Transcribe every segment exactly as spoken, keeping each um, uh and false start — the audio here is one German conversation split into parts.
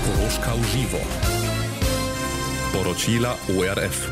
Koroška v živo. Poročila O R F.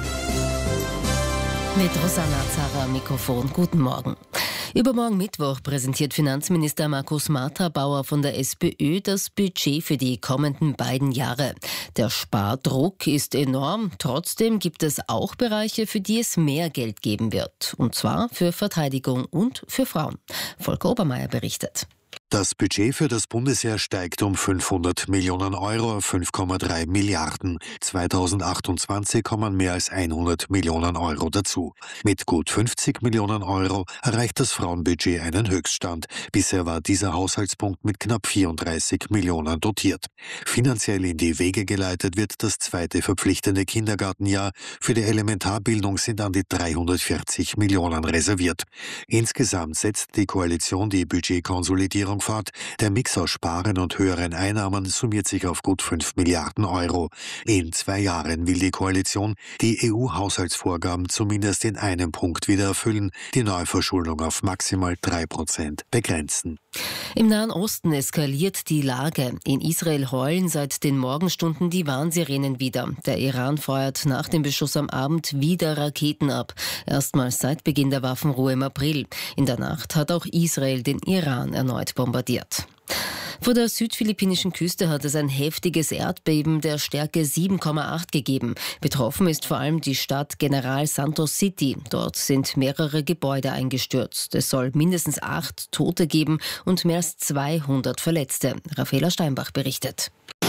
Mit Rosanna Zara am Mikrofon. Guten Morgen. Übermorgen Mittwoch präsentiert Finanzminister Markus Marthabauer von der SPÖ das Budget für die kommenden beiden Jahre. Der Spardruck ist enorm. Trotzdem gibt es auch Bereiche, für die es mehr Geld geben wird. Und zwar für Verteidigung und für Frauen. Volker Obermeier berichtet. Das Budget für das Bundesheer steigt um fünfhundert Millionen Euro auf fünf Komma drei Milliarden. zweitausendachtundzwanzig kommen mehr als hundert Millionen Euro dazu. Mit gut fünfzig Millionen Euro erreicht das Frauenbudget einen Höchststand. Bisher war dieser Haushaltspunkt mit knapp vierunddreißig Millionen dotiert. Finanziell in die Wege geleitet wird das zweite verpflichtende Kindergartenjahr. Für die Elementarbildung sind an die dreihundertvierzig Millionen reserviert. Insgesamt setzt die Koalition die Budgetkonsolidierung fort. Der Mix aus Sparen und höheren Einnahmen summiert sich auf gut fünf Milliarden Euro. In zwei Jahren will die Koalition die E U-Haushaltsvorgaben zumindest in einem Punkt wieder erfüllen, die Neuverschuldung auf maximal drei Prozent begrenzen. Im Nahen Osten eskaliert die Lage. In Israel heulen seit den Morgenstunden die Warnsirenen wieder. Der Iran feuert nach dem Beschuss am Abend wieder Raketen ab. Erstmals seit Beginn der Waffenruhe im April. In der Nacht hat auch Israel den Iran erneut bombardiert. Vor der südphilippinischen Küste hat es ein heftiges Erdbeben der Stärke sieben Komma acht gegeben. Betroffen ist vor allem die Stadt General Santos City. Dort sind mehrere Gebäude eingestürzt. Es soll mindestens acht Tote geben und mehr als zweihundert Verletzte. Raffaela Steinbach berichtet.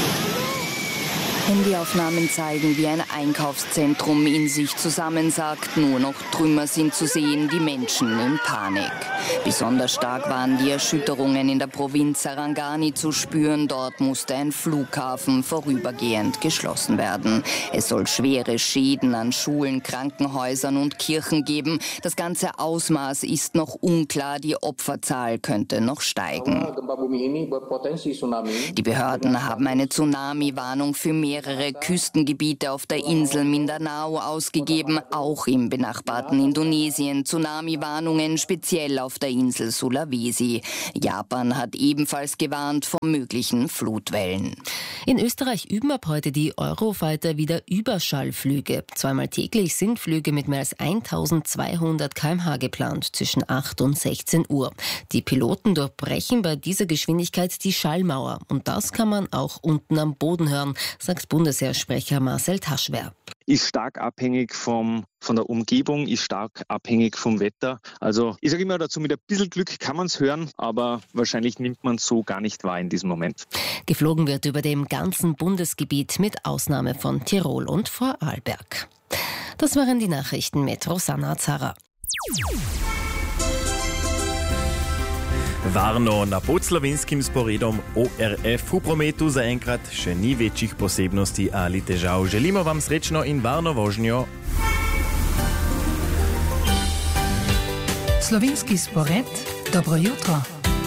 Handyaufnahmen zeigen, wie ein Einkaufszentrum in sich zusammensackt. Nur noch Trümmer sind zu sehen, die Menschen in Panik. Besonders stark waren die Erschütterungen in der Provinz Sarangani zu spüren. Dort musste ein Flughafen vorübergehend geschlossen werden. Es soll schwere Schäden an Schulen, Krankenhäusern und Kirchen geben. Das ganze Ausmaß ist noch unklar. Die Opferzahl könnte noch steigen. Die Behörden haben eine Tsunami-Warnung für mehr mehrere Küstengebiete auf der Insel Mindanao ausgegeben, auch im benachbarten Indonesien. Tsunami-Warnungen speziell auf der Insel Sulawesi. Japan hat ebenfalls gewarnt vor möglichen Flutwellen. In Österreich üben ab heute die Eurofighter wieder Überschallflüge. Zweimal täglich sind Flüge mit mehr als eintausendzweihundert Kilometer pro Stunde geplant, zwischen acht und sechzehn Uhr. Die Piloten durchbrechen bei dieser Geschwindigkeit die Schallmauer. Und das kann man auch unten am Boden hören, sagt Bundesheersprecher Marcel Taschwer. Ist stark abhängig vom, von der Umgebung, ist stark abhängig vom Wetter. Also ich sage immer dazu, mit ein bisschen Glück kann man es hören, aber wahrscheinlich nimmt man es so gar nicht wahr in diesem Moment. Geflogen wird über dem ganzen Bundesgebiet mit Ausnahme von Tirol und Vorarlberg. Das waren die Nachrichten mit Rosanna Zara. Varno na podslovenským sporedom O R F v prometu zaenkrat še ni večjih posebnosti ali težav. Želimo vam srečno in varno vožnjo. Slovenski spored, dobro jutro.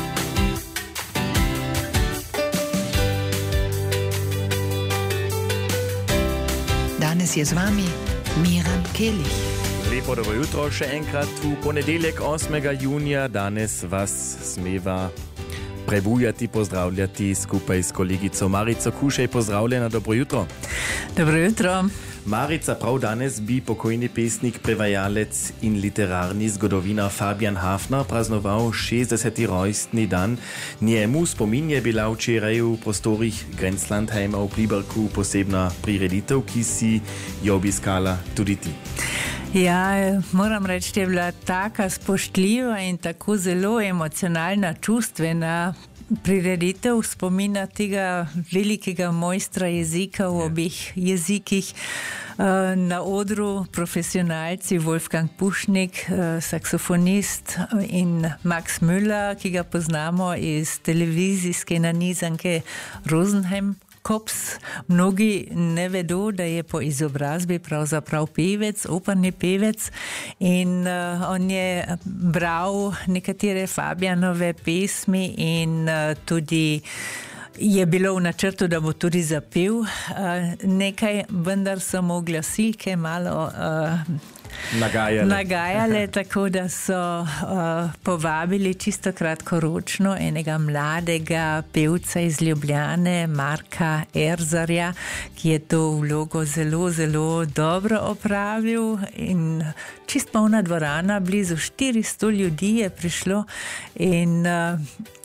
Danes je z vami Miran Kelich. Lepo dobro jutro še enkrat v ponedeljek osmega junija. Danes vas smeva prebujati, pozdravljati skupaj s kolegico Marico Kušej. Pozdravljena, dobro jutro. Dobro jutro. Marica, prav danes bi pokojni pesnik, prevajalec in literarni zgodovinar Fabian Hafner praznoval šestdeseti rojstni dan. Njemu spomin je bila včeraj v prostorih Grenzlandheima v Pliberku posebna prireditev, ki si jo obiskala tudi ti. Ja, moram reči, da je bila taka spoštljiva in tako zelo emocionalna, čustvena prireditev spomina tega velikega mojstra jezika v obeh jezikih. Na odru profesionalci Wolfgang Pušnik, saksofonist, in Max Müller, ki ga poznamo iz televizijske nanizanke Rosenheim Kops. Mnogi ne vedo, da je po izobrazbi pravzaprav pevec, operni pevec, in uh, on je bral nekatere Fabianove pesmi in uh, tudi je bilo v načrtu, da bo tudi zapel uh, nekaj, vendar so mu glasilke malo uh, nagajale. nagajale, tako da so uh, povabili čisto kratkoročno enega mladega pevca iz Ljubljane, Marka Erzarja, ki je to vlogo zelo, zelo dobro opravil in čist polna dvorana, blizu štiristo ljudi je prišlo in uh,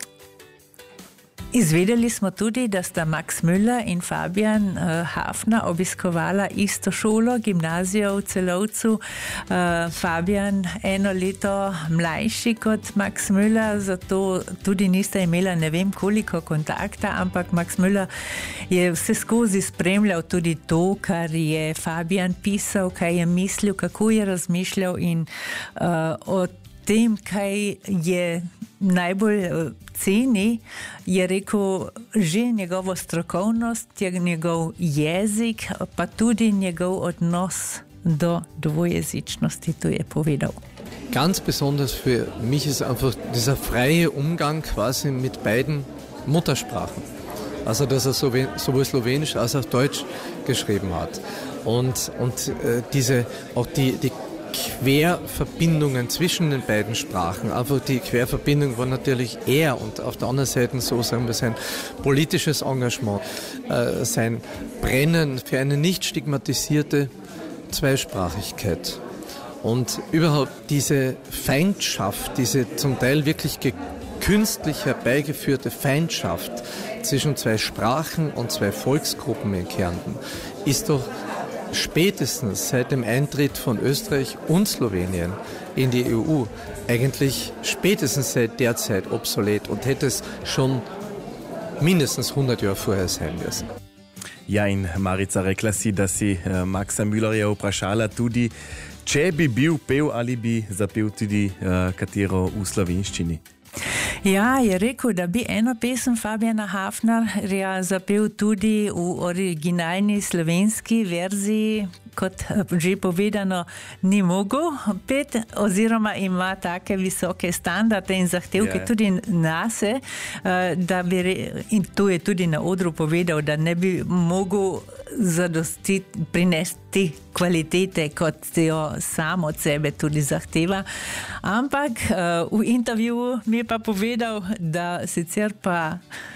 izvedeli smo tudi, da sta Max Müller in Fabian uh, Hafner obiskovala isto šolo, gimnazijo v Celovcu. Uh, Fabian eno leto mlajši kot Max Müller, zato tudi nista imela ne vem koliko kontakta, ampak Max Müller je vse skozi spremljal tudi to, kar je Fabian pisal, kaj je mislil, kako je razmišljal in uh, o tem, kaj je najbolj ceni, je rekel že njegovo strokovnost, njegov jezik, pa tudi njegov odnos do dvojezičnosti, to je povedal. Ganz besonders für mich ist einfach dieser freie Umgang quasi mit beiden Muttersprachen. Also, dass er sowohl Slowenisch als auch Deutsch geschrieben hat. Und, und äh, diese, auch die, die Querverbindungen zwischen den beiden Sprachen. Einfach die Querverbindung war natürlich er und auf der anderen Seite so, sagen wir, sein politisches Engagement, äh, sein Brennen für eine nicht stigmatisierte Zweisprachigkeit. Und überhaupt diese Feindschaft, diese zum Teil wirklich künstlich herbeigeführte Feindschaft zwischen zwei Sprachen und zwei Volksgruppen in Kärnten ist doch spätestens seit dem Eintritt von Österreich und Slowenien in die E U eigentlich spätestens seit der Zeit obsolet und hätte es schon mindestens hundert Jahre vorher sein müssen. Ja, in Marica rekla si, da si uh, Maxa Müllerja vprašala tudi, če bi bil pev ali bi zapel tudi uh, katero v slovenščini. Ja, je rekel, da bi eno pesem Fabiana Hafnerja zapel tudi v originalni slovenski verziji, kot že povedano, ni mogel pet, oziroma ima take visoke standarde in zahtevke yeah. tudi nase, da bi, in to je tudi na odru povedal, da ne bi mogel zadostiti, prinesti kvalitete, kot jo sam od sebe tudi zahteva. Ampak v intervjuju mi je pa povedal, da sicer pa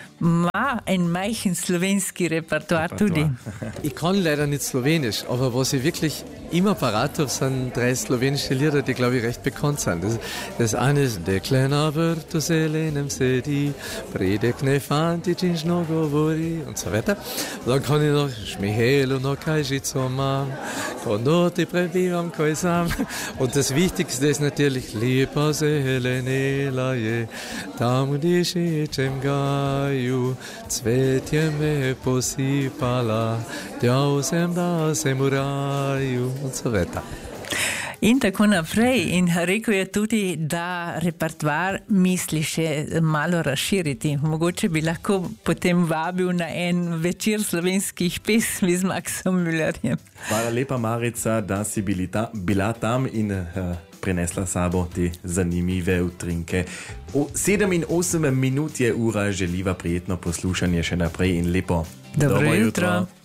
ima en majhen slovenski repertoar tudi. Ich kann leider nicht Slowenisch, aber was ich wirklich immer parat habe, sind drei slowenische Lieder, die, glaube ich, recht bekannt sind. Das, das eine ist Deklena vrtu zelenem sedi, predekne fantičin govori und so weiter. Und dann kann ich noch Šmihelu no kajžico mam, konoti prebivam kaj sam. Und das Wichtigste ist natürlich Lipa zelenela je, tam dišičem gaju, cvetje me posipala, tjav sem da sem v raju. Und so weiter. In tako naprej. In rekel je tudi, da repertoar misli še malo razširiti. Mogoče bi lahko potem vabil na en večer slovenskih pesmi z Maxom Müllerjem. Hvala lepa, Marica, da si bili ta, bila tam in uh, prinesla sabo te zanimive utrinke. O sedem in osem minut je ura, želiva prijetno poslušanje še naprej in lepo Dobro, Dobro jutro. jutro.